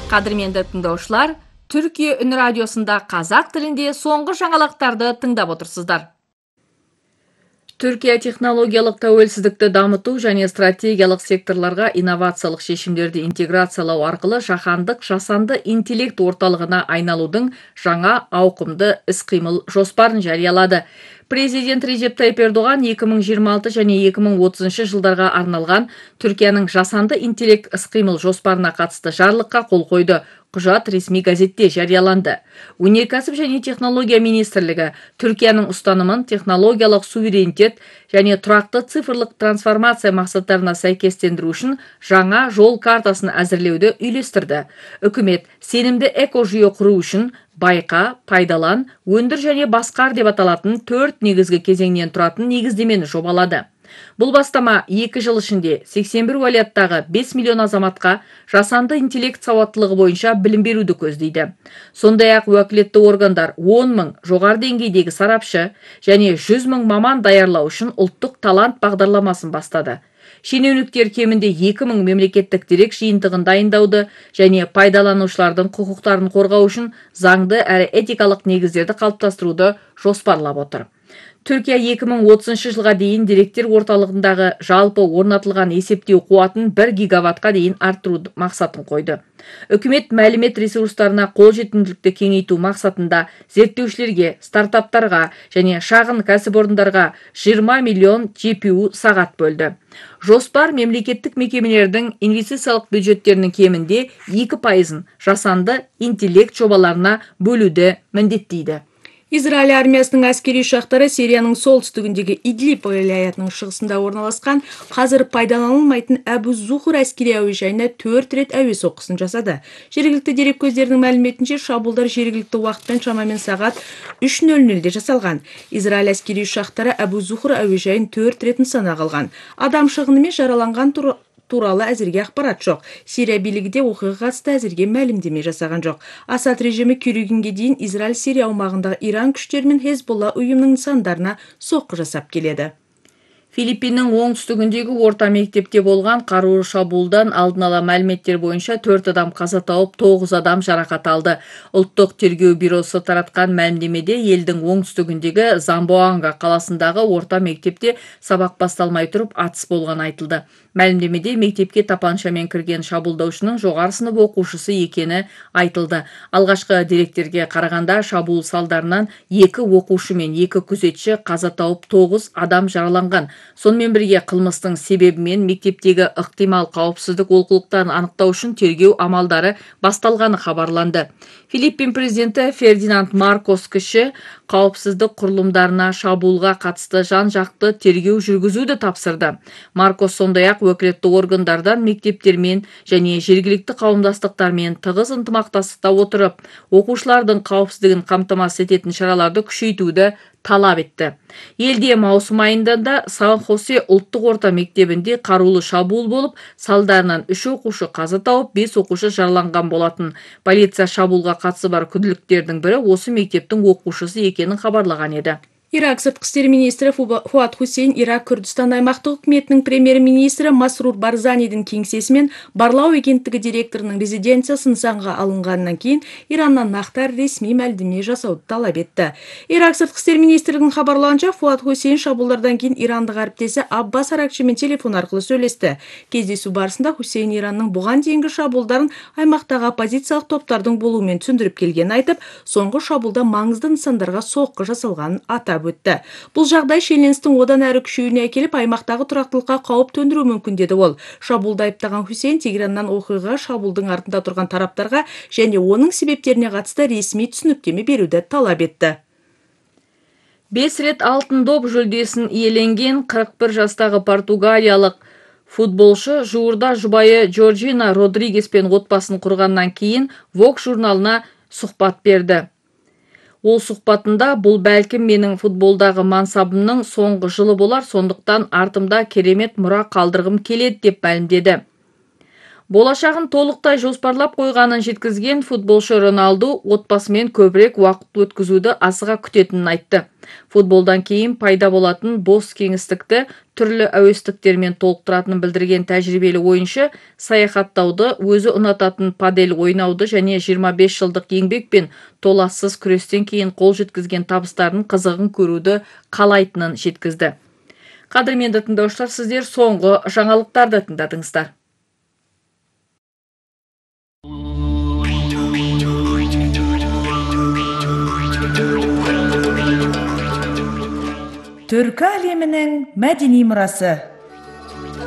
Кадырменді тыңдаушылар, Түркия үн радиосында қазақ тілінде соңғы жаңалықтарды тыңдап отырсыздар. Түркия технологиялық тәуелсіздікті дамыту және стратегиялық секторларға инновациялық шешімдерді интеграциялау арқылы жаһандық жасанды интеллект орталығына айналудың жаңа ауқымды іс-қимыл жоспарын жариялады. Президент Режеп Тайып Ердоған 2026 және 2030 жылдарға арналған Түркияның жасанды интеллект іс-қимыл жоспарына қатысты жарлыққа қол қойды. Құжат ресми газетте жарияланды. Өнеркәсіп және технология министрлігі Түркияның ұстанымын технологиялық суверенитет және тұрақты цифрлық трансформация мақсаттарына сәйкестендіру үшін жаңа жол картасын әзірлеуді үйлестірді. Үкімет сенімді экожүйе құру үшін байқа, пайдалан, өндір және басқар деп аталатын 4 негізгі кезеңнен тұратын негіздемені жобалады. Бұл бастама 2 жыл ішінде 81 уалаяттағы 5 миллион азаматқа жасанды интеллект сауаттылығы бойынша білім беруді көздейді. Сондай-ақ уәкілетті органдар 10 мың жоғары деңгейдегі сарапшы және 100 мың маман даярлау үшін ұлттық талант бағдарламасын бастады. Шенеуніктер кемінде 2 мың мемлекеттік дерек жиынтығын дайындауды және пайдаланушылардың құқықтарын қорғау үшін заңды әрі этикалық негіздерді қалыптастыруды жоспарлап отыр. Түркия 2030 жылға дейін деректер орталығындағы жалпы орнатылған есептеу қуатын 1 гигаваттқа дейін арттыру мақсатын қойды. Үкімет мәлімет ресурстарына қолжетімділікті кеңейту мақсатында зерттеушілерге, стартаптарға және шағын кәсіпорындарға 20 миллион GPU сағат бөлді. Жоспар мемлекеттік мекемелердің инвестициялық бюджеттерінің кемінде 2% жасанды интеллект жобаларына бөлуді міндеттейді. Израиль армиясының әскери ұшақтары Сирияның солтүстігіндегі Идлиб уәлаятының шығысында орналасқан қазір пайдаланылмайтын Әбу-Зухр әскери әуежайына 4 рет әуе соққысын жасады. Жергілікті дерек көздерінің мәліметінше шабуылдар жергілікті уақытпен шамамен сағат 3:00-де жасалған. Израиль әскери ұшақтары Әбу-Зухр әуежайын 4 рет нысана қалған. Адам шығыны мен жараланған туралы әзірге ақпарат жоқ. Сирия билігі де оқиғаға қатысты әзірге мәлімдеме жасаған жоқ. Асад режимі күйрегенге дейін Израиль Сирия аумағындағы Иран күштері мен Хезболла ұйымының нысандарына соққы жасап келеді. Филиппиннің оңтүстігіндегі орта мектепте болған қарулы шабуылдан алдын ала мәліметтер бойынша 4 адам қаза тауып, 9 адам жарақат алды. Ұлттық тергеу бюросы таратқан мәлімдемеде елдің оңтүстігіндегі Замбоанга қаласындағы орта мектепте сабақ басталмай тұрып атыс болған айтылды. Мәлімдемеде мектепке тапаншамен кірген шабуылдаушының жоғары сынып оқушысы екені айтылды. Алғашқы деректерге қарағанда шабуыл салдарынан 2 оқушы мен 2 күзетші қаза тауып, 9 адам жараланған. Сонымен бірге қылмыстың себебімен мектептегі ықтимал қауіпсіздік олқылықтарын анықтау үшін тергеу амалдары басталғаны хабарланды. Филиппин президенті Фердинанд Маркос кіші қауіпсіздік құрылымдарына шабуылға қатысты жан-жақты тергеу жүргізуді тапсырды. Маркос сондай-ақ өкілетті органдардан мектептермен және жергілікті қауымдастықтармен тығыз ынтымақтастықта отырып, оқушылардың қауіпсіздігін қамтамасыз ететін шараларды күшейтуді талап етті. Елде маусым айында да Сан-Хосе ұлттық орта мектебінде қарулы шабуыл болып, салдарынан 3 оқушы қаза тауып, 5 оқушы жараланған болатын. Полиция шабуылға қатысы бар күдіктілердің бірі осы мектептің оқушысы екенін хабарлаған еді. Ирак сыртқы істер министрі Фуад Хусейн Ирак Күрдістан аймақтық үкіметінің премьер-министрі Масрур Барзанидің кеңсесімен барлау агенттігі директорының резиденциясы нысанға алынғаннан кейін Ираннан нақты ресми мәлімдеме жасауды талап етті. Ирак сыртқы істер министрлігінің хабарлауынша Фуад Хусейн шабуылдардан кейін ирандық әріптесі Аббас Аракчимен телефон арқылы сөйлесті. Кездесу барысында Хусейн Иранның бұған дейінгі шабуылдарын аймақтағы оппозициялық топтардың болуымен түсіндіріп келгенін айтып, соңғы шабуылда маңызды нысандарға соққы жасалғанын атап өтті. Бұл жағдай шиеленістің одан әрі күшеюіне әкеліп, аймақтағы тұрақтылыққа қауіп төндіруі мүмкін деді ол. Шабуылды айыптаған Хусейн Тегераннан оқиға шабуылдың артында тұрған тараптарға және оның себептеріне қатысты ресми түсініктеме беруді талап етті. 5 рет алтын доп жүлдесін иеленген 41 жастағы португалиялық футболшы жуырда жұбайы Джорджина Родригеспен отбасын құрғаннан кейін Vogue журналына сұхбат берді. Ол сұхбатында бұл бәлкім менің футболдағы мансабымның соңғы жылы болар, сондықтан артымда керемет мұра қалдырғым келеді деп мәлімдеді. Болашағын толықтай жоспарлап қойғанын жеткізген футболшы Роналду отбасымен көбірек уақыт өткізуді асыға күтетінін айтты. Футболдан кейін пайда болатын бос кеңістікті түрлі әуестіктермен толықтыратынын білдірген тәжірибелі ойыншы саяхаттауды, өзі ұнататын падел ойнауды және 25 жылдық еңбек пен толассыз күрестен кейін қол жеткізген табыстарын қызығын көруді қалайтынын жеткізді. Қадірменді тыңдаушылар, сіздер соңғы жаңалықтарды тыңдадыңыздар. Түркі әлемінің мәдени мұрасы.